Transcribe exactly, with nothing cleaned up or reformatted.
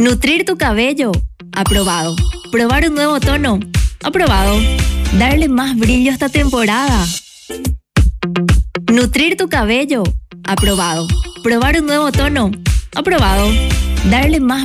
Nutrir tu cabello. Aprobado. Probar un nuevo tono. Aprobado. Darle más brillo a esta temporada. Nutrir tu cabello. Aprobado. Probar un nuevo tono. Aprobado. Darle más